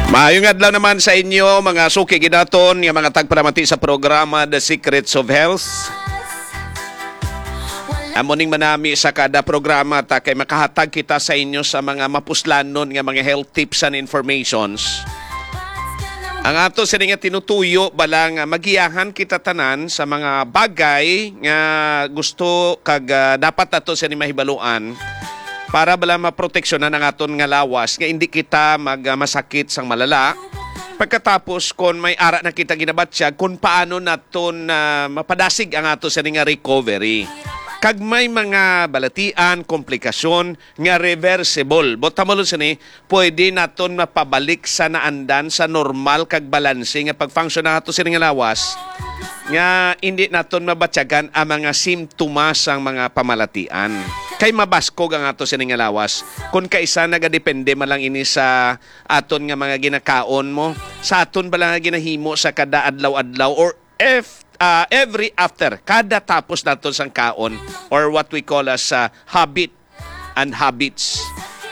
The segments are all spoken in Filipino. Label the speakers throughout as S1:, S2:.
S1: Maayong adlaw naman sa inyo mga suki gidaton nga mga tagparamati sa programa The Secrets of Health. Amuning manami sa kada programa ta kay makahatag kita sa inyo sa mga mapuslanon nga mga health tips and informations. Ang ato sa nga tinutuyo balang magiyahan kita tanan sa mga bagay nga gusto kag dapat ato sa mahibaluan para bala maproteksyonan ang aton nga lawas nga hindi kita masakit sang malala. Pagkatapos kung may ara na kita ginabatsyag kung paano naton mapadasig ang ato sa nga recovery. Kag may mga balatian, komplikasyon nga reversible. Botamolo sini, pwede naton mapabalik sa naandan sa normal kag balanse nga pag-function na ato sa nga lawas nga hindi naton mabatyagan ang mga simptomas ang mga pamalatian. Kay mabaskog ang ato sa nga lawas. Kung kaisa nagadepende man lang ini sa aton nga mga ginakaon mo, sa aton ba lang ginahimo sa kada adlaw-adlaw or every after, kada tapos naton sang kaon or what we call as habit and habits.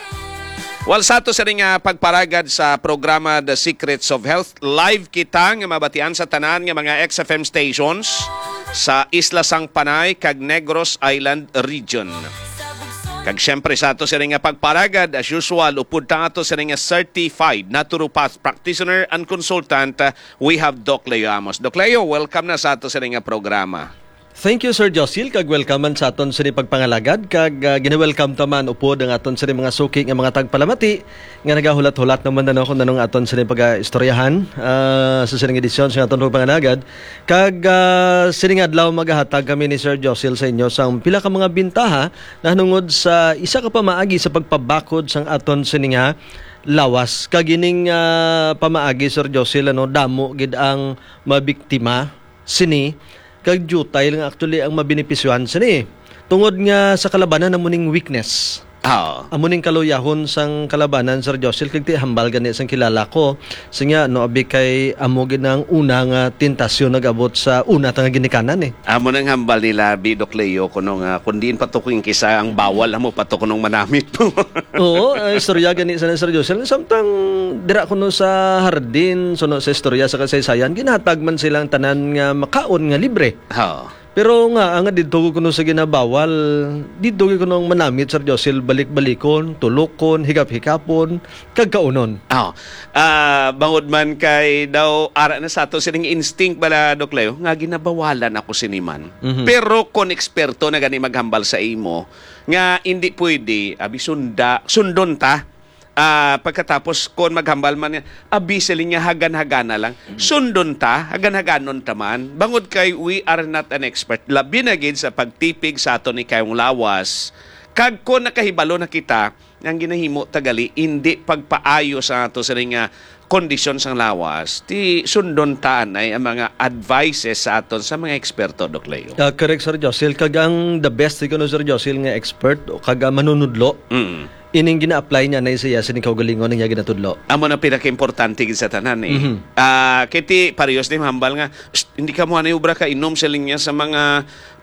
S1: Well, sa ato sa nga pagparagad sa programa The Secrets of Health, live kita nga mabatian sa tanan nga mga XFM stations sa Isla Sang Panay kag Negros Island Region. Kag syempre sa ato sa nga pagparagad, as usual, upod ta ato sa nga certified naturopath practitioner and consultant, we have Doc Leo Amos. Doc Leo, welcome na sa ato sa nga programa.
S2: Thank you, Sir Josil. Kag welcome man sa aton sa pagpangalagad. Kag gina-welcome taman upod ang aton sa mga suki nga mga tagpalamati nga nagahulat-hulat naman na kung nanong aton sa pag-istoryahan sa sining edisyon sa aton pagpangalagad. Kag sining adlaw magahatag kami ni Sir Josil sa inyo sang pila ka mga bintaha na hanungod sa isa ka pamaagi sa pagpabakod sang aton sining lawas. Kagining pamaagi, Sir Josil, damo gid ang mabiktima sini kag jutay lang actually ang mabenepisyohan sini. Tungod nga sa kalabanan na muning weakness. Amuning kaluyahon sang kalabanan, Sir Josil, kag ti hambal gani sang kilala ko. Sinya abi kay amo gid nang una nga tentasyon nagabot sa una tang ginikanan
S1: Amo nang hambal nila Doc Leo kuno nga kun diin patuking kisa ang bawal amo patok kunong manamit mo.
S2: Oo, istorya gani sa Sir Josil. Samtang dira kuno sa hardin suno sa istorya sa kasaysayan ginhatag man silang tanan nga makaon nga libre. Pero nga, ang dito ko kuno sa ginabawal, dito ko kuno manamit, Sir Josil, balik-balikon, tulokon, higap-higapon, kagkaunon.
S1: Bangod man kay daw, ara na sa ato, sining instinct bala, Doc Leo, nga ginabawalan ako siniman. Pero kung eksperto na gani maghambal sa imo, nga hindi pwede, sundon ta, pagkatapos kung maghambal man abiselin niya hagan-hagana lang sundon ta, hagan-haganon taman bangod kay we are not an expert labi na gid sa pagtipig sa aton ni kayong lawas kag kung nakahibalo na kita ang ginahimo tagali hindi pagpaayo sa ato sa nga kondisyon sang lawas ti sundon taan ay ang mga advices sa aton sa mga eksperto, Doc Leo.
S2: Correct, Sir Josil. Kag ang the best ko no, Sir Josil, nga expert o kag manunudlo ining gina-apply niya na siya sining kaugalingon niya ginatudlo.
S1: Amo na pinaka-importante gid sa tanan kiti parehas ni hambal nga hindi ka mo ubra ka inom siling niya sa mga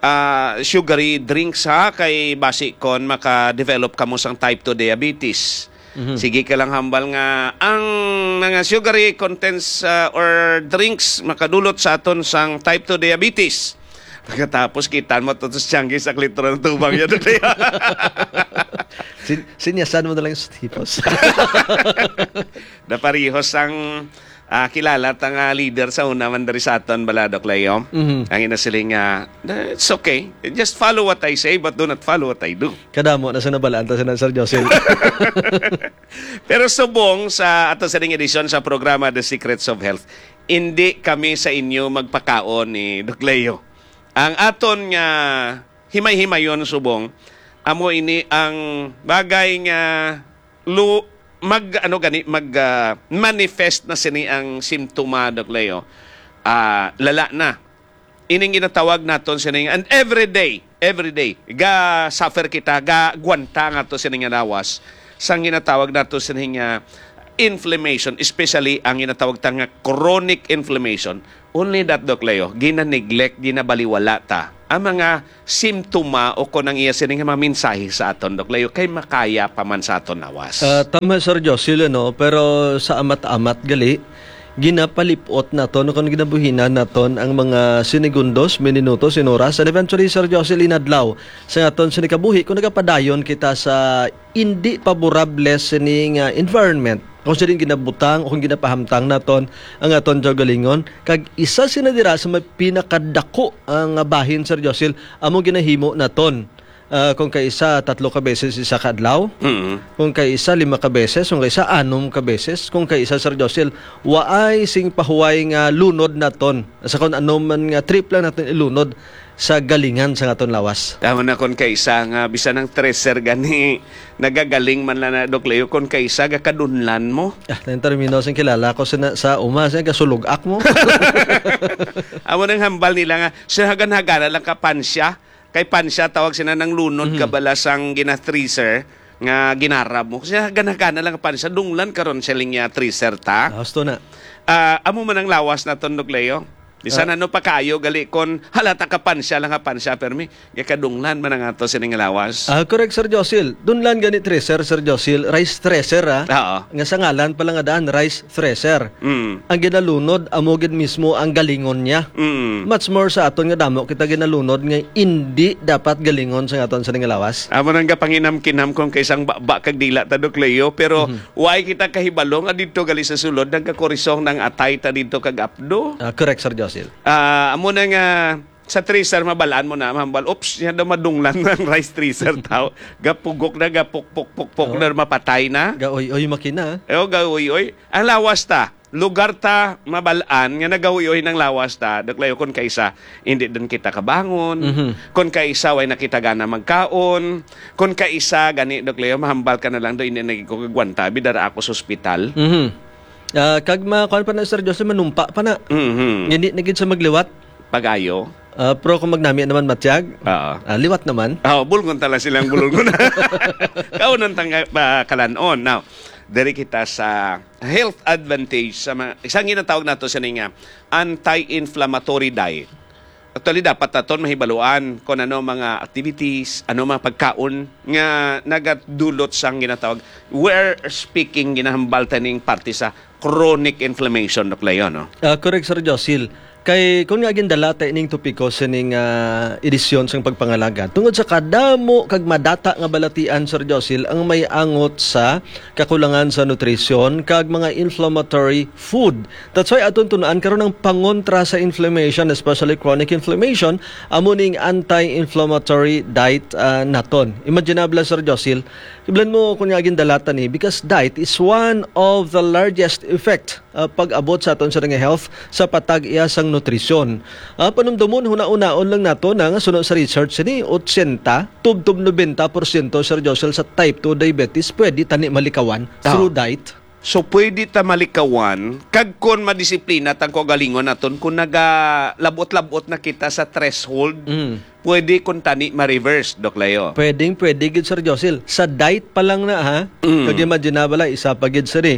S1: sugary drinks kay basi kon maka-develop ka mo sang type 2 diabetes. Sige ka lang hambal nga ang mga sugary contents or drinks makadulot sa aton sang type 2 diabetes. Pagkatapos kita mo ito sa sak litro ng tubang yan.
S2: Sinyasan mo na lang sa tipos.
S1: Na parehos ang kilala tang leader sa una man dari sa aton bala, Doc Leo. Ang inasiling it's okay. Just follow what I say but do not follow what I do.
S2: Kadamo na sa nabalaan ta sa Sir Josil.
S1: Pero subong sa ato sa edisyon sa programa The Secrets of Health, hindi kami sa inyo magpakaon ni Doc Leo. Ang aton nga himay-himayon subong amo ini ang bagay nga manifest na sini ang simptoma, Doc Leo. Lala na. Ining ginatawag naton sini and every day ga suffer kita ga gwanta nga to sini nga lawas sang ginatawag nato sini nga inflammation, especially ang ginatawag nga chronic inflammation. Only that, Doc Leo, gina-neglect, ginabaliwala ta ang mga simptoma o kung ang iya sining mga mensahe sa aton Dok Leo kay makaya pa man sa aton lawas.
S2: Tama Sir Josil, no? Pero sa amat-amat gali, ginapalipot naton kung ginabuhinan naton ang mga sinigundos, minutos, oras, and eventually Sir Josil inadlaw sa aton sinikabuhi kung nagapadayon kita sa hindi paborable sining environment kung sining ginabutang o kung ginapahamtang naton ang aton jogalingon kag isa sinadira sa may pinakadako ang bahin Sir Josil amo ginahimo naton. Kung kaisa 3 ka beses isa ka adlaw, kung kaisa 5 ka beses, kung kaisa 6 ka beses, kung kaisa Sir Josil waay sing pahuway nga lunod naton sa kung ano man nga trip lang naton ilunod sa galingan sa aton lawas.
S1: Tama na kon kaisa nga bisan ng treasure gani nagagaling man lang na Dok Leo kon kaisa ga kadunlan mo.
S2: Ng termino sing kilala ko sa umas nga kasulugak mo.
S1: Amo nang hambal nila nga hagan-hagana lang ka pansya. Kay pansya tawag sina ng lunod kabalasang gina-treasure nga ginarab mo. Kasi hagan-hagana lang ka pansya dunglan karon siling ya treasure ta.
S2: Gusto na.
S1: Amo man ang lawas na ton Dok Leo. Bisan ano pa kayo gali kon halata ka pansya lang ka pansya permi kadunglan man ang ato sining lawas.
S2: Correct Sir Josil. Dunlan gani treasure Sir Josil, rice thresher
S1: Oo.
S2: Nga sa ngalan pa lang nga daan rice thresher. Ang ginalunod amo gid mismo ang galingon niya. Much more sa aton nga damo kita ginalunod nga hindi dapat galingon sa aton sining lawas.
S1: Amo nang gapanginam-kinam kung kaisang baba kag dila ta Dok Leo pero why kita kahibalo nga didto gali sa sulod nagkakorisong ng atay ta didto kag apdo.
S2: Correct Sir Josil.
S1: Amo na nga sa tracer mabalaan mo na mambal oops yan daw madunglan ng rice tracer tao gapugok na gapuk-puk-puk na mapatay na
S2: Gaoy makina.
S1: Gaoy ang lawas ta lugar ta mabalaan nga nagaoy ng lawas ta Dok Leo kon kaisa hindi din kita kabangon kon kaisa way nakita gana magkaon kon kaisa gani Dok Leo mahambal ka na lang do hindi nagigugwanta bidara ako sa ospital.
S2: Kag kuan pa na Sir Joseph manumpa pa na. Hindi nagid sa magliwat.
S1: Pagayo.
S2: Pero kung magnami naman matyag, liwat naman.
S1: Bulgon tala silang bulgon. Kaunon tang kalanon. Now, dari kita sa health advantage sa isang ginatawag nato sa nga anti-inflammatory diet. Actually, dapat naton mahibaluan kung ano mga activities, ano mga pagkaon nga nagadulot sang ginatawag. We're speaking ginahambal taning parte sa chronic inflammation Dok Leo, no?
S2: Correct Sir Josil. Kay kung nga gindala ta ining topiko sa ning edisyon sang pagpangalaga tungod sa kadamo kag madata nga balatian Sir Josil ang may angot sa kakulangan sa nutrisyon kag mga inflammatory food. That's why aton tunaan karon ang pangontra sa inflammation especially chronic inflammation amo ning anti-inflammatory diet naton. Imaginable Sir Josil, iblan mo kung nga gindala ta ni because diet is one of the largest effect pag-abot sa aton sa nga health sa patag iya sang nutrisyon. Panumdumon huna-unaon lang nato na nga sunod sa research ni 80 tub 90% Sir Josel sa type 2 diabetes pwede tani malikawan through diet.
S1: So pwede ta malikawan kag kon madisiplina tang kagalingon naton kung nagalabot-labot na kita sa threshold. Pwede kun tani ma-reverse Dok Leo.
S2: Pwede gid Sir Josel. Sa diet pa lang na ha. Kag imagine bala isa pa gid sir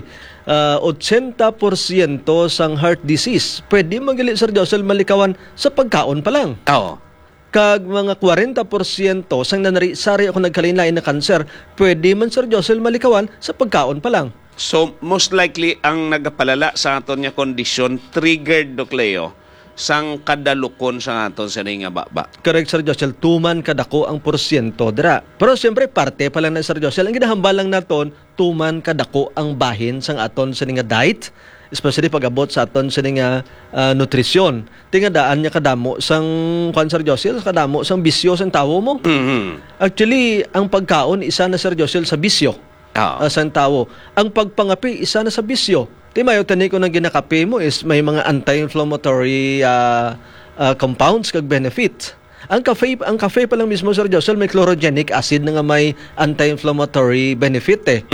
S2: 80% sang heart disease pwede magali Sir Josel malikawan sa pagkaon pa lang. Kag mga 40% sang nanari-sari ako nagkalain-lain na kanser pwede man Sir Josel malikawan sa pagkaon pa lang.
S1: So most likely ang nagapalala sa aton nga kondisyon triggered Dok Leo sang kadalukon sa aton sa nga baba.
S2: Correct Sir Josel, tuman kadako ang porsyento dira. Pero siyempre parte pa lang na Sir Josel, ang ginahambal lang naton tuman kadako ang bahin sang aton sa nga diet, especially pag-abot sa aton sa nga nutrisyon. Tingadaan niya kadamo sang kwan Sir Josel, kadamo sang bisyo sang tawo mo. Actually, ang pagkaon isa na Sir Josel sa bisyo. Sang tawo. Ang pagpangapi isa na sa bisyo. Di mayo tani ko nang ginakape mo is may mga anti-inflammatory compounds kag benefit. Ang cafe pa lang mismo Sir Josel may chlorogenic acid na nga may anti-inflammatory benefit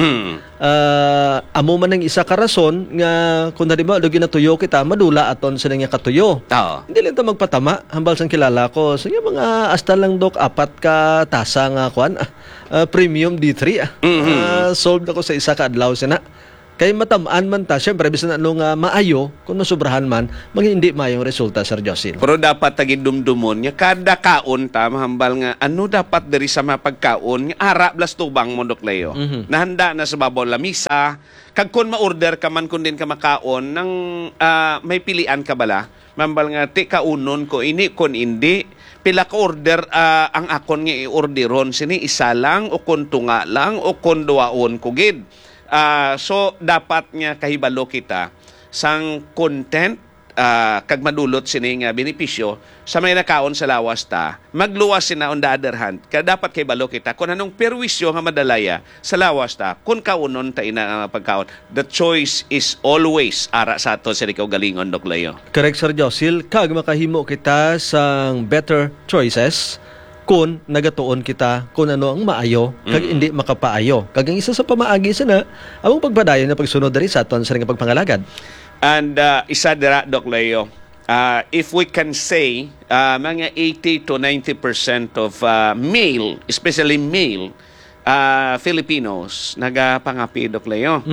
S2: amo man ang isa ka rason nga kung na di ba lugi natuyo kita madula aton sa nga katuyo. Hindi lang ta magpatama hambal sang kilala ko sa mga hasta lang Dok 4 ka tasa nga kwan premium D3 solved ako sa isa ka adlaw sina. Kay matamaan man ta, syempre bisan ano nga maayo, kung masubrahan man, hindi maayong resulta, Sir Josil.
S1: Pero dapat tagin dumdumon nya kada kaon ta mahambal nga ano dapat diri sa mapagkaon nya ara blas tubang mo Dokleo. Nahanda na sa babaw lamisa kag kun ma-order ka man kun din ka makaon nang may pilian ka bala. Mahambal nga ti kaunon ko ini kun hindi pila ka order ang akon nga i-orderon sini isa lang o kun tunga lang o kun duwaon kugid. So dapat nga kahibalo kita sang content kag madulot sini nga benepisyo sa may nakaon sa lawas ta magluwas sina on the other hand kaya dapat kahibalo kita kung anong perwisyo nga madalaya sa lawas ta kung kaunon ta ina pagkaon. The choice is always ara sa ato sa ikaw galingon Doklayo.
S2: Correct, Sir Josil. Kag makahimo kita sang better choices kung nagatuon kita kung ano ang maayo kag hindi makapaayo. Kag ang isa sa pamaagi sana among pagbadayon na pagsunod diri sa aton sa nga pagpangalagad.
S1: And isa dira Doklayo, if we can say mga 80 to 90% of male, especially male Filipinos nagapangapi Doklayo.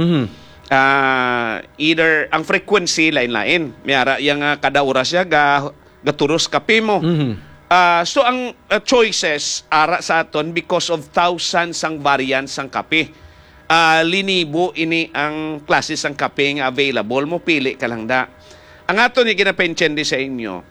S1: Either ang frequency lain-lain. Mayara yang kada oras siya gaturos kape mo. So ang choices ara sa aton because of thousands ang variants ang kape. Linibo ini ang klase sang kape nga available mo pili ka lang da. Ang aton ni ginapensyende sa inyo.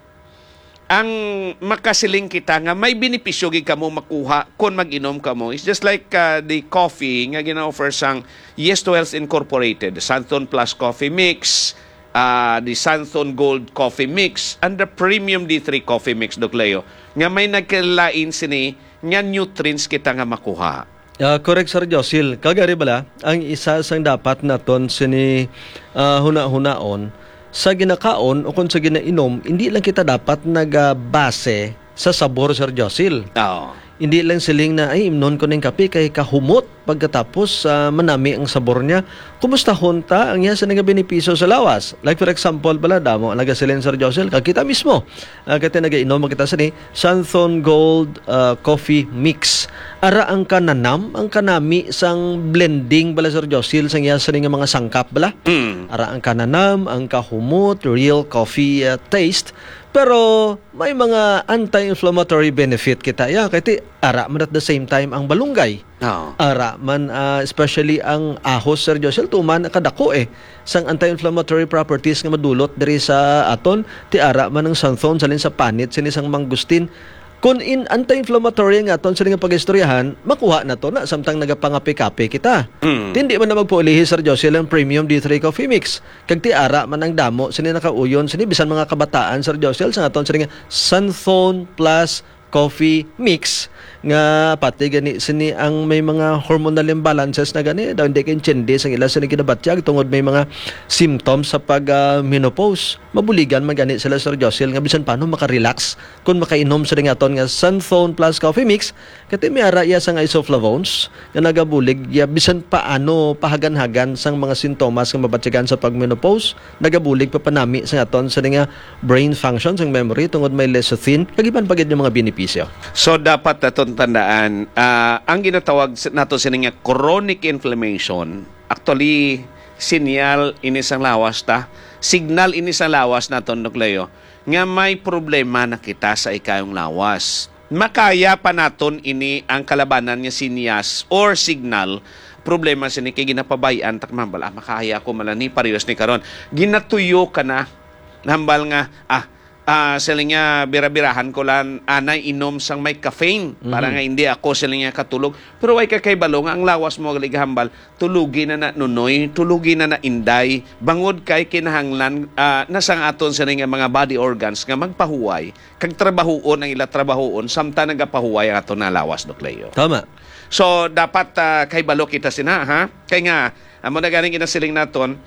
S1: Ang makasiling kita nga may benepisyo gid kamo makuha kung mag-inom kamo. It's just like the coffee nga gina-offer sang Yes to Health Incorporated, the Santon Plus Coffee Mix, the Santon Gold Coffee Mix, and the Premium D3 Coffee Mix, Dokleo, nga may nagkalain sini nga nutrients kita nga makuha.
S2: Correct, Sir Josil. Kagari bala, ang isa sang dapat naton sini huna-hunaon sa ginakaon o kung sa ginainom, hindi lang kita dapat nagbase sa sabor, Sir Josil. Hindi lang siling na, ay, imnon ko ng kape kay kahumot pagkatapos manami ang sabor niya. Kumusta hunta ang iya sa nagabenepisyo sa lawas? Like for example, pala, damo, nagasilin, Sir Josel, kakita mismo. Kaya nagainom kita sa ni Santon Gold Coffee Mix. Ara ang kananam, ang kanami sang blending bala, Sir Josel, sang iya sa mga sangkap bala. Ara ang kananam, ang kahumot, real coffee taste. Pero may mga anti-inflammatory benefit kita. Kaya ara man at the same time ang balunggay. Ara man especially ang ahos, Sir Josel, tuman kadako sang anti-inflammatory properties nga madulot diri sa aton. Ti ara man ang santhon salin sa panit sini sang mangustin. Kung anti-inflammatory nga aton sa nga pag-istoryahan, makuha na to na samtang nagapangapi-kapi kita. Hindi man na magpuulihi, Sir Josel, ang Premium D3 Coffee Mix. Kag ti ara man ang damo sini nakauyon sini bisan mga kabataan, Sir Josel, sa aton sa nga Santhon Plus Coffee Mix nga pati gani sini ang may mga hormonal imbalances na gani daw hindi kay chindi sang ila sini kinabatyag tungod may mga symptoms sa pag menopause. Mabuligan man gani sila, Sir Josel, nga bisan paano makarelax kung makainom sa nga aton nga Santhon Plus Coffee Mix kati may ara iya sang isoflavones nga nagabulig ya bisan paano pahagan-hagan sang mga sintomas nga mabatyagan sa pagmenopause, nagabulig pa panami sa aton sa nga brain function sang memory tungod may lecithin kagiban pagid yung mga benepisyo.
S1: So dapat naton tandaan, ang ginatawag nato sini nga chronic inflammation, actually sinyal ini sang lawas ta, signal ini sang lawas naton Dokleo, nga may problema na kita sa ikayong lawas. Makaya pa naton ini ang kalabanan nga sinyas or signal problema sini kay ginapabayan takmambal makaya ko malani parehas ni karon ginatuyo ka na hambal nga siling nga bira-birahan ko lang anay inom sang may caffeine para nga hindi ako siling nga katulog pero way ka kay balong ang lawas mo galigahambal tulugi na na nunoy tulugi na na inday bangod kay kinahanglan nasang aton siling nga mga body organs nga magpahuway kag trabahoon ang ila trabahoon samtang nagapahuway ang aton na lawas, Dokleo.
S2: Tama.
S1: So dapat kay balo kita sina kay nga amo na ganing inasiling naton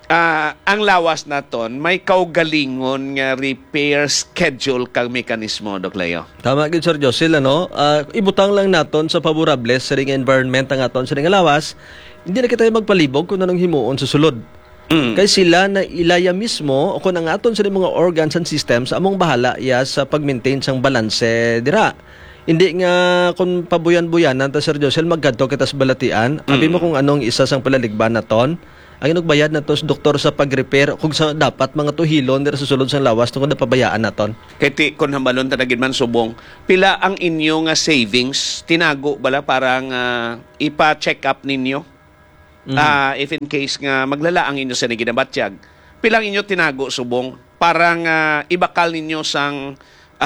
S1: ang lawas naton may kaugalingon nga repair schedule kang mekanismo, Dokleo.
S2: Tama gid, Sir Josel, ibutang lang naton sa favorable sa ring environment ang aton sa ring lawas. Hindi na kita magpalibog kung anong himuon sa sulod. Kay sila na ilaya mismo o kung ang aton sa mga organs and systems among bahala sa pag-maintain sang balanse dira. Hindi nga kung pabuyan-buyanan ta, Sir Josel, maggadto kita sa balatian. Abi mo kung anong isa sang palaligban naton. ang inugbayad na to sa doktor sa pag-repair kung sa dapat mga tuhilon dira sa sulod sa lawas tungod na pabayaan naton.
S1: Kay ti kon hambalon ta nagid man subong, pila ang inyo nga savings tinago bala parang ipa-check up ninyo? If in case nga maglala ang inyo sa ginabatyag, pilang inyo tinago subong parang ibakal ninyo sang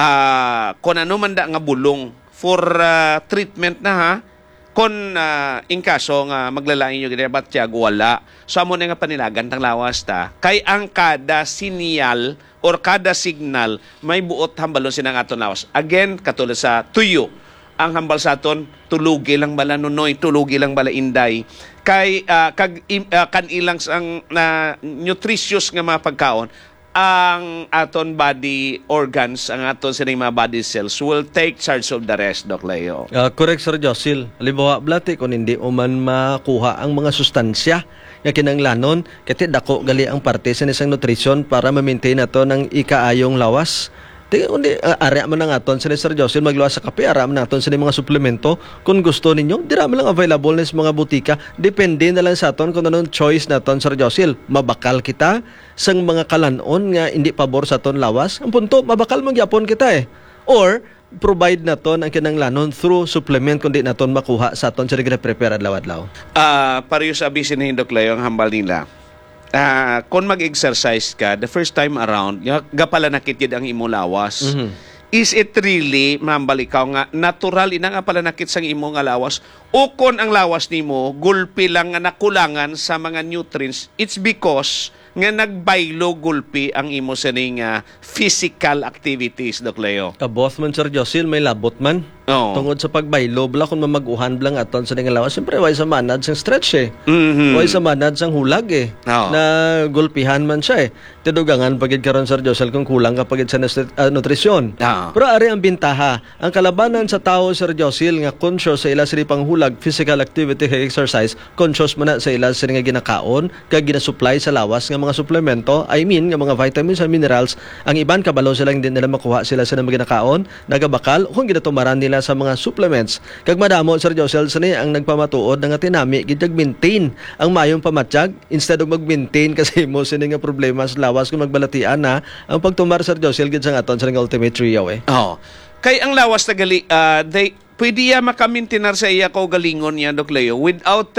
S1: kung ano man da nga bulong for treatment na ha, kung in kaso nga maglalain nyo ginabatyag, wala. So, amo na nga panilagan tang lawas ta. Kay ang kada sinyal or kada signal, may buot hambalon sinang aton lawas. Again, katulad sa tuyo, ang hambal sa aton, tulugi lang bala nunoy, tulugi lang bala inday. Kay kanilang sang nutritious nga mga pagkaon, ang aton body organs, ang aton sining mga body cells will take charge of the rest, Doc Leo.
S2: Correct, Sir Josil. Halimbawa, blati, kung hindi man makuha ang mga sustansya nga kinanglanon, kaya dako gali ang parte sa isang nutrition para ma-maintain nato ng ikaayong lawas. Kundi area man ang aton sa Sir Josil magluwas sa kape, area man aton sa mga suplemento. Kung gusto ninyo, dira man lang available na sa mga butika. Depende na lang sa aton kung anong choice naton, Sir Josil. Mabakal kita sang mga kalanon nga hindi pabor sa aton lawas. Ang punto, mabakal magyapon kita Or provide naton ang kinanglanon through supplement kundi naton makuha sa aton sa prepare adlaw-adlaw.
S1: Pareho sa bisin ni Doc Leo ang hambal nila. Kung mag-exercise ka, the first time around, gapala nakitid ang imo lawas. Is it really, mambal ikaw nga, natural ina nga pala nakit sang imo nga lawas? O kung ang lawas nimo gulpi lang nga nakulangan sa mga nutrients, it's because nga nagbaylo gulpi ang imo sa physical activities, Doc Leo.
S2: Both man, Sir Josil, may labot man.
S1: Oo.
S2: Tungod sa pagbaylo, bala kung mamaguhan blang aton sa nga lawas, siyempre, way sa manad sang stretch Way sa manad sang hulag
S1: Oo.
S2: Na gulpihan man siya Tidugangan pagid karon, Sir Josil, kung kulang ka pagid sa nutrisyon.
S1: Oo.
S2: Pero ari ang bintaha. Ang kalabanan sa tao, Sir Josil, nga conscious sa ila sa panghulag, physical activity, exercise, conscious man na sa ila sa nga ginakaon, kag ginasupply sa lawas nga mga suplemento, I mean, nga mga vitamins and minerals, ang iban kabalo sila hindi nila makuha sila sa mga ginakaon, nagabakal, kung ginatumaran nila sa mga supplements. Kag madamo, Sir Josel, sa ang nagpamatuod nga tinami, gid maintain ang mayong pamatsyag instead of mag-maintain kasi mo sini nga problema sa lawas kung magbalatian na ang pagtumar, Sir Josel, gid sa aton sa ultimate trio
S1: Oh. Kay ang lawas na gali, pwede makamintinar sa iya ko galingon niya, Doc Leo, without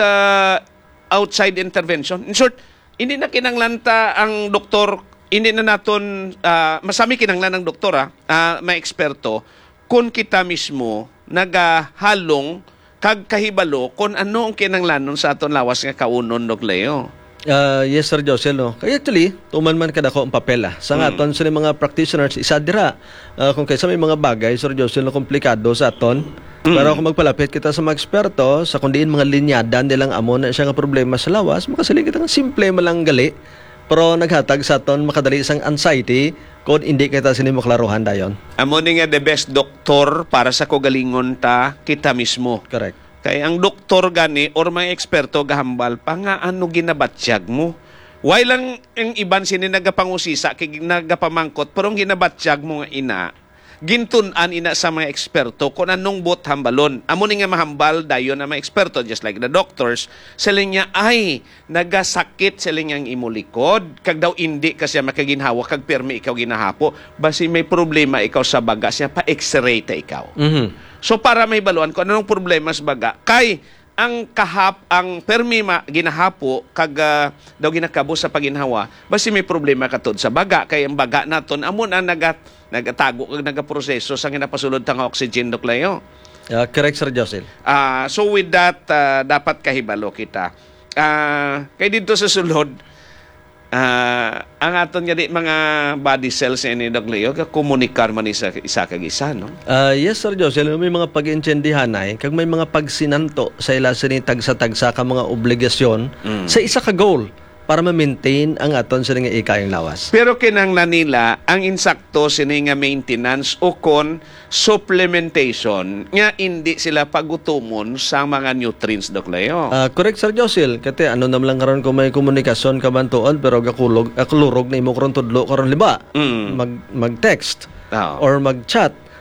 S1: outside intervention. In short, hindi na kinanglanta ang doktor, hindi na naton, masami kinanglan ng doktor, may eksperto, kung kita mismo nagahalong kag kahibalo kung ano ang kinanglanon sa aton lawas nga kaunon, Doc Leo.
S2: Yes, Sir Josel, no. Kaya actually, tuman man kadako ang papel Sa aton sa mga practitioners, isa dira. Kung kaysa may mga bagay, Sir Josel, na komplikado sa aton. Pero kung magpalapit kita sa mga eksperto, sa kundiin mga linyadan nilang amon na siya nga problema sa lawas, makasaling kita nga simple malang gali. Pero naghatag sa aton makadali isang anxiety kung hindi kita sini maklaruhan dayon.
S1: Amo ni nga the best doktor para sa kogalingon ta kita mismo.
S2: Correct.
S1: Kay ang doktor gani or mga eksperto gahambal pa nga ano ginabatsyag mo. Why lang ang iban sini nagapangusisa kay nagapamangkot pero ang ginabatsyag mo nga ina gintun-an ina sa mga eksperto kung anong bot hambalon. Amo ni nga mahambal dayon na mga eksperto just like the doctors sila niya ay nagasakit sila niyang imulikod kag daw hindi kasi makaginhawa kag permi ikaw ginahapo basi may problema ikaw sa baga siya pa x-ray ta ikaw. So para may baluan kung anong problema sa baga kay ang permi ginahapo kag daw ginakabo sa paginhawa basi may problema katod sa baga kay ang baga naton amon ang nagatago kag nagaproseso sa ginapasulod tang oxygen, Doc Leo.
S2: Correct, Sir Josel.
S1: So with that dapat kahibalo kita. Kay dito sa sulod ang aton nga di mga body cells ni Doc Leo komunikar man isa kag isa, no?
S2: Yes, Sir Josel, may mga pag-intindihan kag may mga pagsinanto sa ila sini tagsa-tagsa ka mga obligasyon sa isa ka goal para ma-maintain ang aton sa nga ikayang lawas.
S1: Pero kinanglan nila ang insakto sini nga maintenance o kon supplementation nga hindi sila pagutumon sa mga nutrients, Doc Leo.
S2: Correct, Sir Josel. Kati ano naman lang karon kung may komunikasyon ka bantuon pero kakulurog na imo karon tudlo karon liba. Mag-text or mag-chat.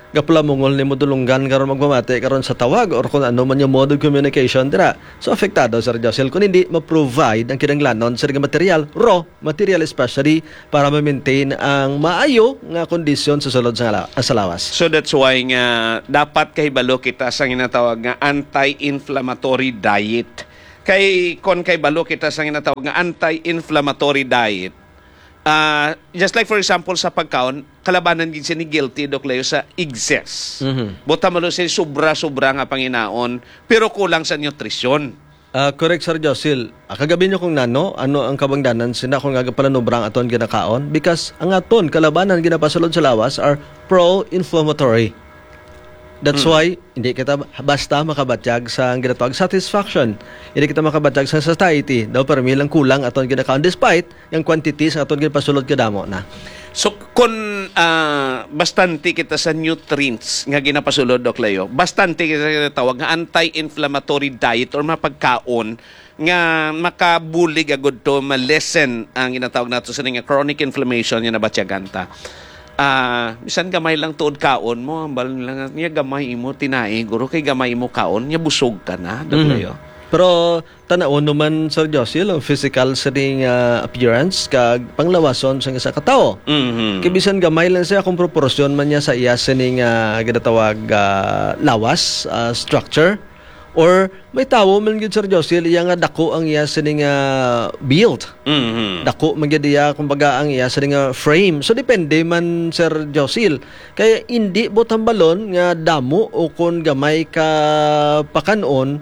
S2: gapula mongol ni modulunggan karon magpamati karon sa tawag or kung ano man yung mode of communication dira. So apektado Sir Josel kung hindi ma-provide ang kinahanglanon sa mga material, raw material especially para ma-maintain ang maayo nga kondisyon sa sulod sa lawas.
S1: So that's why nga dapat kahibalo kita sa ginatawag nga anti-inflammatory diet. Kay balo kita sa ginatawag nga anti-inflammatory diet. Just like for example sa pagkaon, kalabanan gid ni guilty Doc Leo sa excess. Buta mo siya sobra-sobra nga panginaon pero kulang sa nutrisyon.
S2: Correct Sir Josel. Kagabi nyo kung ano ang kabangdanan sina kung nga palanubrang aton ginakaon because ang aton kalabanan ginapasulod sa lawas are pro-inflammatory. That's why hindi kita basta makabatyag sa ginatawag satisfaction. Hindi kita makabatyag sa satiety. Daw permi lang kulang aton ginakaon despite yung quantities aton ginapasulod kadamo na.
S1: So kung bastante kita sa nutrients nga ginapasulod Doc Leo, bastante kita tawag nga anti-inflammatory diet or mapagkaon nga makabulig agud to ma-lessen ang ginatawag nato sa nga chronic inflammation nga nabatyaganta. Bisan gamay lang tuod kaon mo, ambal lang niya gamay imo tinae, guro kay gamay imo kaon, niya busog ka na, Doc Leo.
S2: Pero tanaon naman Sir Josel ang physical sa ring appearance kag panglawason sa isa ka tawo. Kay bisan gamay lang siya kung proporasyon man niya sa iya sining ginatawag lawas structure or may tawo man gyud Sir Josel iya nga dako ang iya sining build. Dako man gyud iya kumbaga ang iya sining frame. So depende man Sir Josel. Kaya hindi botang balon nga damo o kun gamay ka pakanon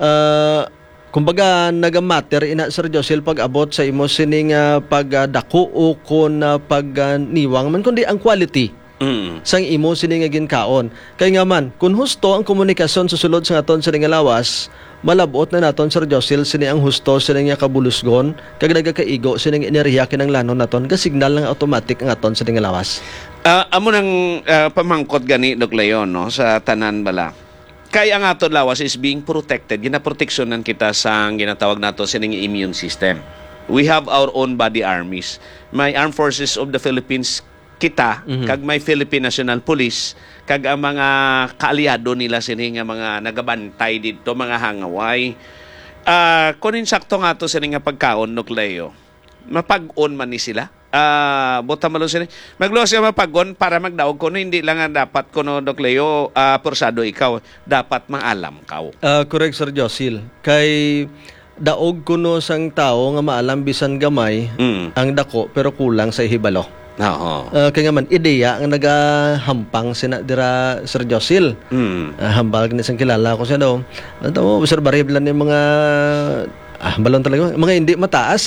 S2: kumbaga nagamatter ina Sir Josel pag abot sa imo sining pagdako o kun pagniwang man kundi ang quality sang imo sining ginkaon. Kay nga man kun husto ang komunikasyon sa sulod sa aton sining lawas, malabot na naton Sir Josel sini ang husto sining kabulusgon kag nagakaigo sining enerhiya kinanglanon naton ga signal lang automatic ang aton sining lawas.
S1: Amo nang pamangkot gani Doc Leo no sa tanan bala. Kaya ang aton lawas is being protected. Ginaproteksyonan kita sa ginatawag nato sining immune system. We have our own body armies. May Armed Forces of the Philippines kita, kag may Philippine National Police, kag ang mga kaalyado nila sini nga mga nagabantay dito, mga hangaway. Kung insakto nga to sini nga pagkaon, Doc Leo, mapag-on man ni sila. Buta malo sila. Magluwas ka mapag-on para magdaog ko no, hindi lang nga dapat ko no, Doc Leo, porsado ikaw. Dapat maalam ka.
S2: Correct Sir Josel. Kay daog kuno sang tao nga maalam bisan gamay ang dako pero kulang sa ihibalo. Kaya nga man ideya ang nagahampang sina dira Sir Josel. Hambal kini sang kilala ko siya daw. Ano Sir Bariblan ni mga balon talaga mga hindi mataas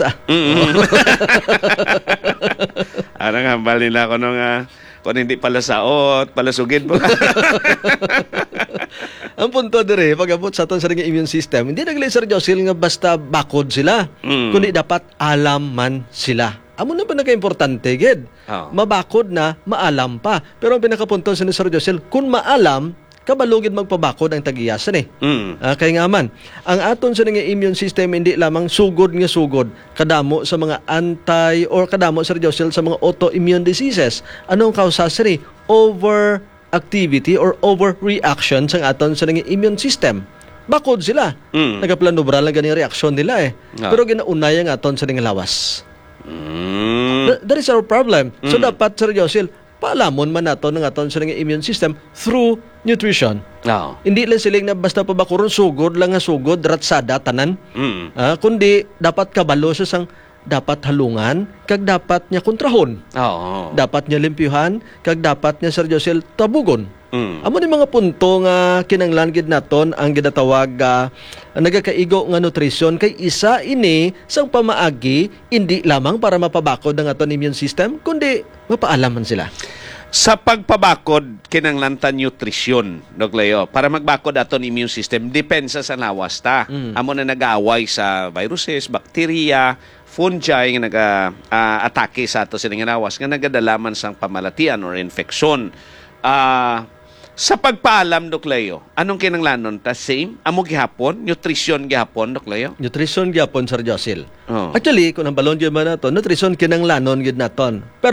S2: Arang hambal nila ko nung kung hindi palasaot, palasugid po. Ang punto dire pag-abot sa aton sa ring immune system, hindi nagli Sir Josel nga basta bakod sila, kundi dapat alam man sila. Amo na ba naka-importante, gid? Mabakod na, maalam pa. Pero ang pinakapunto sa ni Sir Josel, kung maalam, kabalugid magpabakod ang tagiyasan kaya nga man, ang aton sa nga immune system hindi lamang sugod nga sugod kadamo sa mga or kadamo Sir Josel sa mga autoimmune diseases. Anong kausasa ni? Overactivity or overreaction sa aton sa nga immune system. Bakod sila. Nagaplanubra lang ganing reaksyon nila Pero ginaunay ang aton sa nga lawas. That is our problem. So dapat Sir Josel, paalamon man nato ng aton sa nga immune system through nutrition. Hindi lang siling na basta pabakuron sugod lang nga sugod ratsada tanan. Kundi dapat kabalo sa sang dapat halungan kag dapat niya kontrahon. Dapat niya limpyuhan kag dapat niya Sir Josel tabugon. Amo ni mga punto nga kinanglan gid naton ang ginatawag nagakaigo nga nutrition kay isa ini sang pamaagi hindi lamang para mapabakod ang aton immune system kundi mapaalaman sila.
S1: Sa pagpabakod kinanglan ta nutrisyon, Doc Leo, para magbakod aton immune system depensa sa lawas ta. Amo na nag-aaway sa viruses, bakterya, fungi nga naga-atake sa ato sining lawas nga nagadalaman sang pamalatian or infeksyon. Sa pagpaalam, Doc Leo, anong kinanglanon ta? Same? Amo gihapon? Nutrition gihapon, Doc Leo?
S2: Nutrition gihapon, Sir Josel. Actually, kung ang balon dyan man nato, nutrition kinanglanon gid naton. Pero,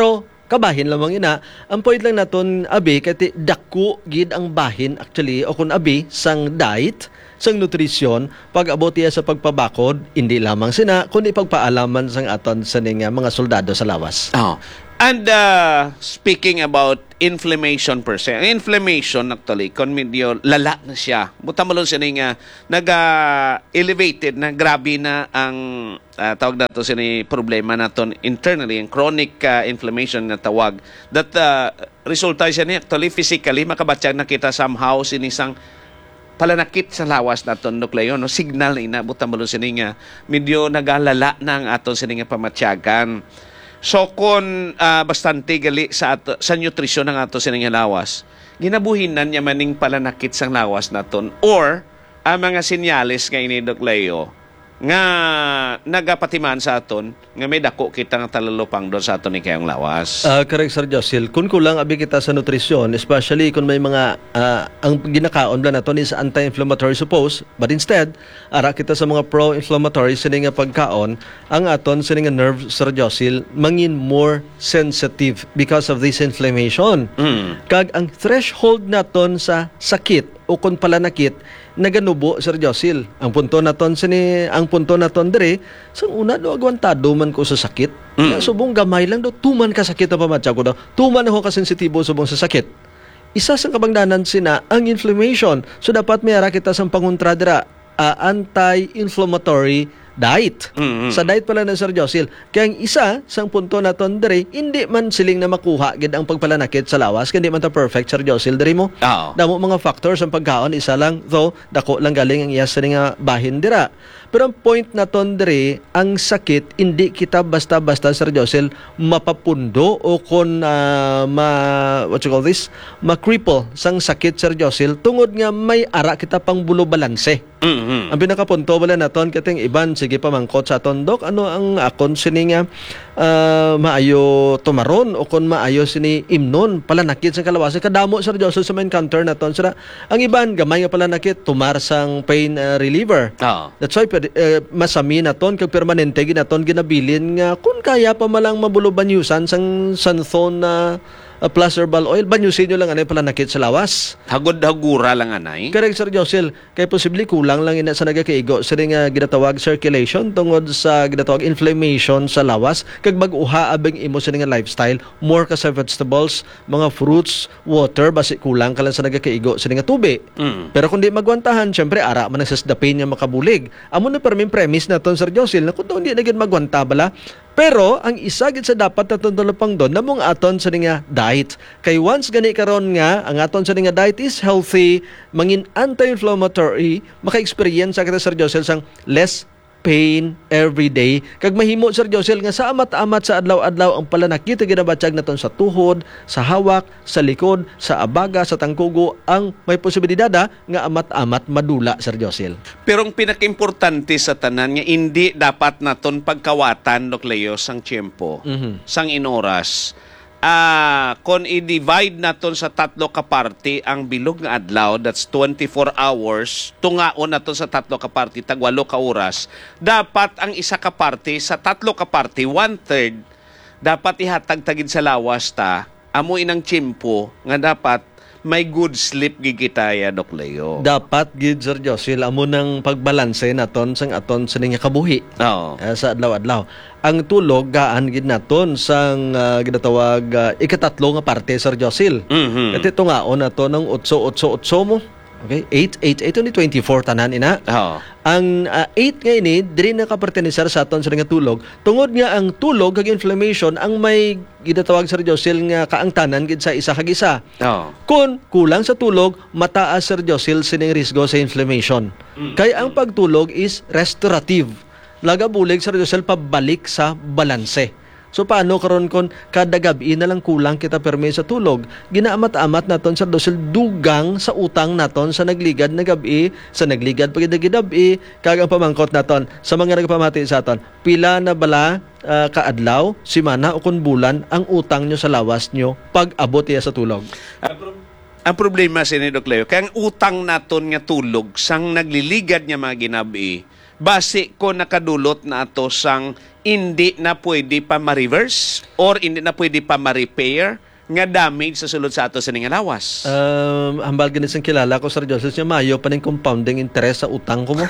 S2: kabahin lamang ina. Ang point lang naton abi kay dako gid ang bahin actually o kun abi sang diet, sang nutrisyon pag abot iya sa pagpabakod hindi lamang sina kundi pagpaalaman sang aton sa mga soldado sa lawas.
S1: Oh. And speaking about inflammation per se, ang inflammation actually, kung medyo lala na siya, buta mo lang siya nga nag-elevated na grabe na ang tawag na to siya problema naton internally, ang chronic inflammation na tawag, that resulta siya ni actually physically, makabatyag na kita somehow sinisang palanakit sa lawas naton nukleyo, no? Signal na inabutan mo lang siya nga medyo nagalala na ang aton siya nga pamatyagan. So kung bastante gali sa nutrisyon ng ato sining lawas, ginabuhinan niya maning palanakit sang lawas naton or ang mga senyales nga ini Doc Leo nga nagapatiman sa aton nga may dako kita nga talalupang doon sa aton ni kayong lawas.
S2: Correct, Sir Josil. Kung kulang abi kita sa nutrisyon, especially kung may mga ang ginakaon bla naton is anti-inflammatory suppose, but instead ara kita sa mga pro-inflammatory sini nga pagkaon, ang aton sini nga nerve, Sir Josil, mangin more sensitive because of this inflammation. Kag ang threshold naton sa sakit o kung palanakit naganubo, Sir Josil. Ang punto naton dire sang una do agwantado man ko sa sakit. Subong gamay lang do tuman ka sakit na pamatya ko do. Tuman ako ka sensitibo subong sa sakit. Isa sa kabangdanan sina ang inflammation. So dapat may ara kita sang pangontra dira anti-inflammatory diet. Sa diet pala ng Sir Josil. Kaya ang isa sang punto naton dire hindi man siling na makuha gid ang pagpalanakit sa lawas kundi man ta perfect, Sir Josil dire mo. Damo mga factors ang pagkaon isa lang though dako lang galing ang iya sa nga bahin dira. Pero ang point naton dire ang sakit hindi kita basta-basta, Sir Josil, mapapundo o kon ma-cripple sang sakit, Sir Josil, tungod nga may ara kita pang bulo balanse. Ang pinakapunto wala naton kating iban sige pa mangkot sa aton dok ano ang akon sini nga maayo tumaron o kon maayo sini imnon palanakit sa kalawas kadamo, Sir Joseph, sa main counter naton sira ang iban gamay nga palanakit tumar sang pain reliever. That's why masami naton kag permanente ginaton ginabilin nga kun kaya pa malang mabulo banyusan sang santhon na plus herbal oil, banyusin nyo lang anay palanakit sa lawas.
S1: Hagod-hagura lang anay.
S2: Correct, Sir Josil. Kaya posibleng kulang lang ina sa nagakaigo sa nga ginatawag circulation tungod sa ginatawag inflammation sa lawas. Kag mag-uha abing imo sa nga lifestyle, more ka sa vegetables, mga fruits, water, basi kulang ka lang sa nagakaigo sa nga tubi. Pero kung di magwantahan, syempre ara man nagsasdapin niya makabulig. Amo na permin premise naton, Sir Josil, na kung hindi na gid magwanta bala. Pero ang isa gid sa dapat natutulong pang doon namong aton sa nga diet. Kay once gani karon nga ang aton sa nga diet is healthy, mangin anti-inflammatory, maka-experience sa kita, Sir Josel, sang less pain every day. Kag mahimo, Sir Josel, nga sa amat-amat sa adlaw-adlaw ang palanakit ginabatyag naton sa tuhod, sa hawak, sa likod, sa abaga, sa tangkugo, ang may posibilidad nga amat-amat madula, Sir Josel.
S1: Pero ang pinaka-importante sa tanan nga hindi dapat naton pagkawatan Doc Leo sang tiempo, sang inoras. Kung i-divide naton sa tatlo ka parte ang bilog nga adlaw, that's 24 hours, tungaon naton sa tatlo ka parte tag 8 ka oras, dapat ang isa ka parte sa tatlo ka parte 1/3 dapat ihatag tagid sa lawas ta amo inang tiempo nga dapat may good sleep gigitaya, Doc Leo.
S2: Dapat gid, Sir Josil, amo nang pagbalanse naton sang aton sa nga kabuhi. Sa adlaw-adlaw. Ang tulog gaan gid naton sang ginatawag ikatatlo nga parte, Sir Josil. Iti tungaon nato ng 8-8-8 mo. Okay, 8 only 24 tanan ina. Ang 8 nga ini diri na kaperteneser sa aton sa nga tulog. Tungod nga ang tulog kag inflammation ang may ginatawag, Sir Josil, nga kaangtanan gid sa isa kag isa. Kung kulang sa tulog, mataas, Sir Josil, sining risgo sa inflammation. Kaya ang pagtulog is restorative. Laga bulig, Sir Josil, pabalik sa balanse. So paano karon kon kada gabi na lang kulang kita permi sa tulog? Ginaamat-amat naton, Sir Josil, dugang sa utang naton sa nagligad na gabi, sa nagligad pagid gabi, kag ang pamangkot naton sa mga nagpamati sa aton. Pila na bala kaadlaw, simana o kun bulan ang utang nyo sa lawas nyo pag abot iya sa tulog?
S1: Ang problema sa Doc Leo, kaya ang utang naton nga tulog sang nagliligad nga mga ginabi, base ko nakadulot na ato sang hindi na pwede pa ma-reverse or hindi na pwede pa ma-repair nga damage sa sulod sa ato sa nga lawas.
S2: Hambal ganit sang kilala ko, Sir Joseph, siya mayo pa ning compounding interest sa utang ko mo.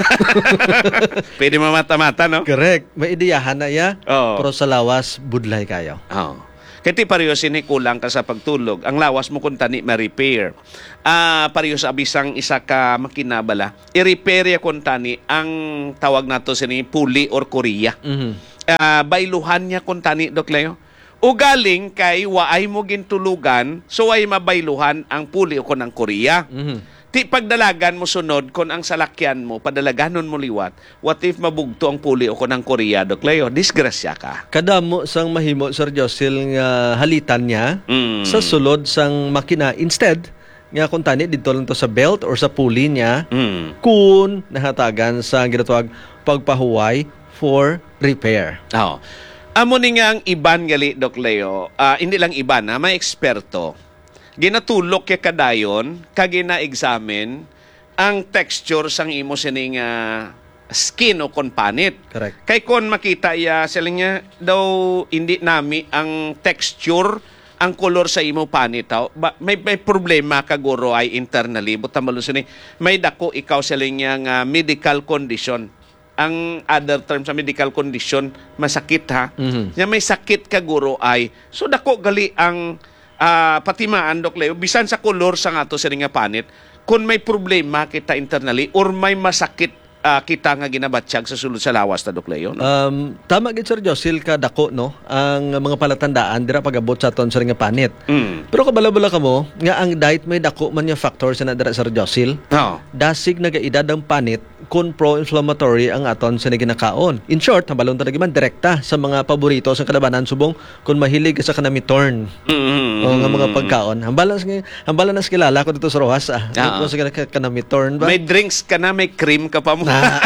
S1: Pwede mamata-mata, no?
S2: Correct. May ideyahan na ya,
S1: Oo.
S2: pero sa lawas, budlay kayo.
S1: Oh. Kaya pareho kulang ka sa pagtulog. Ang lawas mo kung tani ma-repair. Pareho sa abisang isa ka makinabala. I-repair ya kung tani ang tawag nato sini puli or Korea. Bailuhan niya kung tani, Dok Leo. O galing kay waay mo gintulugan, so ay mabailuhan ang puli o kung ang Korea. Ti pagdalagan mo sunod kung ang salakyan mo, padalaganon mo liwat, what if mabugto ang puli o kung ang Korea, Dok Leo? Disgrasya ka.
S2: Kadamo sang mahimo, Sir Josil, nga halitan niya sa sulod sang makina. Instead, nga kung tani, dito lang to sa belt or sa pulley niya, kung nahatagan sa ginatawag pagpahuway for repair.
S1: Oh. Amo ni nga ang iban gali, Dok Leo, hindi lang iban, may eksperto. Ginatulok kay kadayon, kagina-examine ang texture sang imo sining skin o kon panit.
S2: Correct.
S1: Kay kon makita ya sila nga daw hindi nami ang texture, ang color sa imo panit. May problema kaguro ay internally. Buta malusini, may dako ikaw sila nga medical condition. Ang other term sa medical condition, masakit ha. Nga may sakit kaguro ay, so dako gali ang patimaan, Dok Leo, bisan sa kolor sa nga to sa nga panit, kung may problema kita internally or may masakit kita nga ginabatsyag sa sulod sa lawas ta, Dok Leo, no?
S2: Tama gid, Sir Josil, ka dako, no? Ang mga palatandaan dira pagabot sa aton sa nga panit. Pero kabala-bala kamo nga ang diet may dako man yung factor sa dira, Sir Josil. Dasig nagaedad ang panit kun pro-inflammatory ang aton sa ginakaon. In short, hambalon ta nagiman direkta sa mga paborito sa kalabanan subong kung mahilig ka sa kanamitorn. O nga mga pagkaon. Hambalan na kilala ko dito sa Rojas. Ko sa kanamitorn ba?
S1: May drinks ka na, may cream ka pa mo.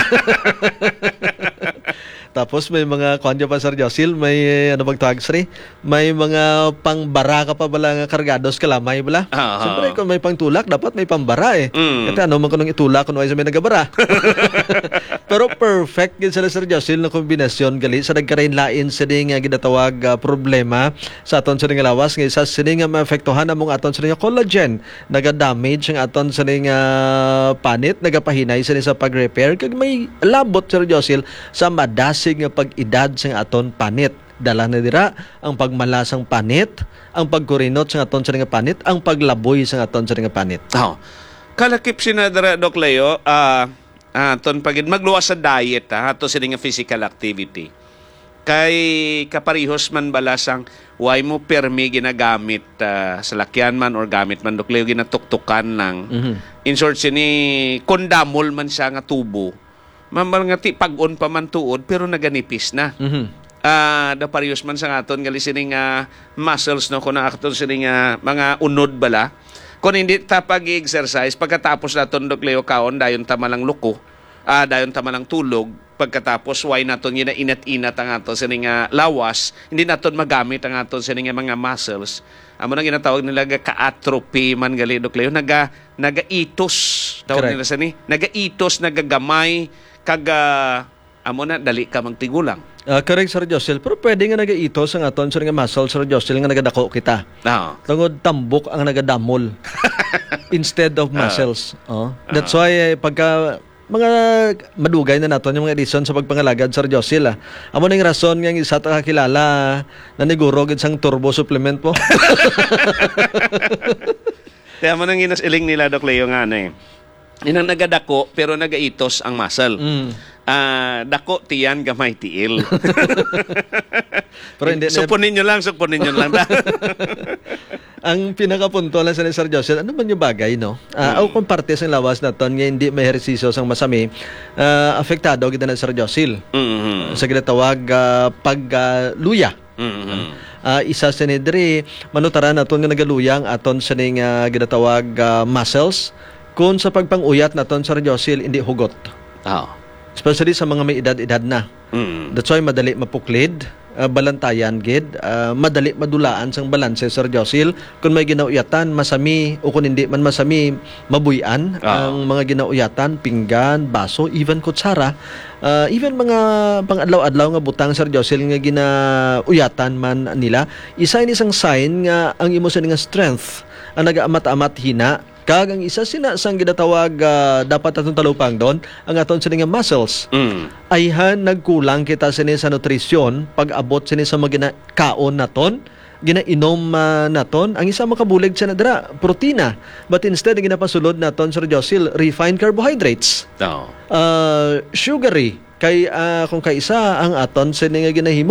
S2: Tapos may mga konjo pa, Sir Josil, may ano bang tawag, Sri? May mga pangbara ka pa bala nga kargados kalamay bala. Siyempre, kung may pangtulak, dapat may pambara eh. Kasi ano man ko nung itulak kung may sa may nagabara. Pero perfect gid sila, Sir Josil, na kombinasyon gali sa nagkarain-lain sa di nga ginatawag problema sa aton sa nga lawas nga isa sa di nga maapektuhan among aton sa nga collagen, naga-damage ang aton sa nga panit, nagapahinay sa pag-repair kag may labot, Sir Josil, sa madasig nga pag-idad sa aton panit. Dala na dira ang pagmalasang panit, ang pagkurinot sa aton sa nga panit, ang paglaboy sa aton sa nga panit.
S1: Kalakip sinadara, Dok Leo, aton pagid magluwas sa diet ato sa nga physical activity. Kay kaparihos man balasang way mo permi ginagamit sa lakyan man or gamit man, Dok Leo, ginatuktukan lang. In short, kondamol man siya nga tubo. Mamangati pag-on pa man tuod pero naganipis na. Da parehas man sa aton gali sining muscles, no, kung aton sining mga unod bala. Kung hindi ta pag-exercise pagkatapos naton, Dok Leo, kaon dayon ta malang luko, dayon ta malang tulog, pagkatapos why naton inat-inat ang aton sining lawas, hindi naton magamit ang aton sining mga muscles. Amo na ginatawag nila ka-atrophy man gali, Dok Leo, naga-itos tawag nila sa ni, naga-itos, nagagamay kag amo na dali ka magtigulang.
S2: Correct, Sir Josil. Pero pwede nga nagaitos ang aton sa nga muscle, Sir Josil, nga nagadako kita. Tungod tambok ang nagadamol instead of muscles. That's why pagka mga madugay na naton yung mga edison sa pagpangalagad, Sir Josil. Amo na yung rason nga isa ta kakilala na niguro gid sang turbo supplement mo.
S1: Kaya mo nang inas-iling nila, Dok Leo, nga ano eh. Inang nagadako pero nagaitos ang muscle. Dako tiyan, gamay tiil.
S2: Pero hindi,
S1: supunin nyo lang.
S2: Ang pinakapunto lang sa Sir Joseph, ano man yung bagay, no? O kung parte sa lawas na ton, nga hindi may ehersisyo sang masami, apektado kita na Sir Joseph. Sa ginatawag pagluya. Isa sa nidri, manutaran naton nga nagaluyang aton sa ning ginatawag muscles, kung sa pagpanguyat naton, Sir Joseph, hindi hugot. Especially sa mga may edad-edad na. That's why madali mapuklid, balantayan gid, madali madulaan sang balanse, Sir Josil. Kung may ginauyatan masami o kung hindi man masami, mabuyan ang mga ginauyatan, pinggan, baso, even kutsara, even mga pang-adlaw-adlaw nga butang, Sir Josil, nga ginauyatan man nila. Isa ini isang sign nga ang imo sa nga strength ang nagaamat-amat hina. Kag ang isa sina sang ginatawag dapat atong talupang doon ang aton sini nga muscles. Ayhan nagkulang kita sini sa nutrisyon pag abot sini sa mga kaon naton, ginainom naton. Ang isa makabulig sa nadra protina, but instead ginapasulod naton, Sir Josil, refined carbohydrates.
S1: No.
S2: Sugary kay kung kaisa ang aton sini nga ginahimo